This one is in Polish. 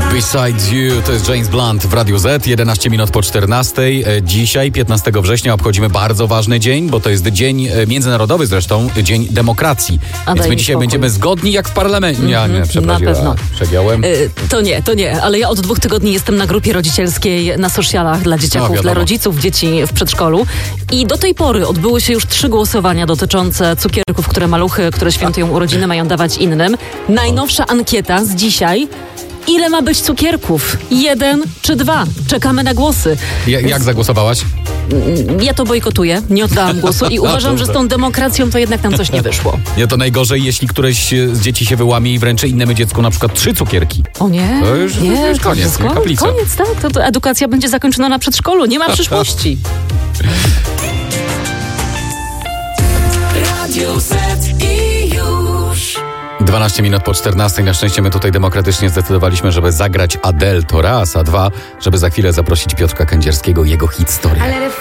Besides You, to jest James Blunt w Radiu Z, 11 minut po 14. Dzisiaj, 15 września, obchodzimy bardzo ważny dzień, bo to jest dzień międzynarodowy zresztą, Dzień Demokracji. Więc my dzisiaj będziemy zgodni jak w parlamencie. Nie, przepraszam, na pewno. Przegiąłem. To nie, ale ja od 2 tygodni jestem na grupie rodzicielskiej na socialach dla dzieciaków, dla rodziców dzieci w przedszkolu i do tej pory odbyły się już 3 głosowania dotyczące cukierków, które maluchy, które świętują urodziny, mają dawać innym. Najnowsza ankieta z dzisiaj. Ile ma być cukierków? 1 czy 2? Czekamy na głosy. Jak zagłosowałaś? Ja to bojkotuję, nie oddałam głosu i uważam, że z tą demokracją to jednak nam coś nie wyszło. Nie, to najgorzej, jeśli któreś z dzieci się wyłamie i wręczy innemu dziecku na przykład 3 cukierki. O nie? To już koniec, kaplica. Koniec, tak? To edukacja będzie zakończona na przedszkolu, nie ma przyszłości. Radio Z i już. 12 minut po 14. Na szczęście my tutaj demokratycznie zdecydowaliśmy, żeby zagrać Adele, to raz, a 2, żeby za chwilę zaprosić Piotrka Kędzierskiego i jego hit Story.